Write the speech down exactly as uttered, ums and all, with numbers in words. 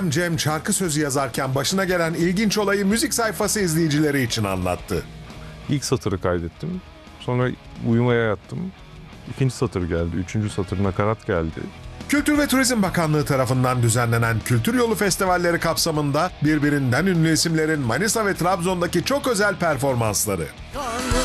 Cem şarkı sözü yazarken başına gelen ilginç olayı müzik sayfası izleyicileri için anlattı. İlk satırı kaydettim. Sonra uyumaya yattım. İkinci satır geldi. Üçüncü satır nakarat geldi. Kültür ve Turizm Bakanlığı tarafından düzenlenen Kültür Yolu Festivalleri kapsamında birbirinden ünlü isimlerin Manisa ve Trabzon'daki çok özel performansları.